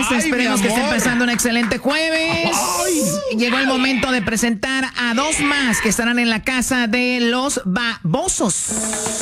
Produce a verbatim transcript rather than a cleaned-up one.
Ay, esperemos que estén pasando un excelente jueves. Ay. Llegó el momento de presentar a dos más que estarán en la casa de los babosos.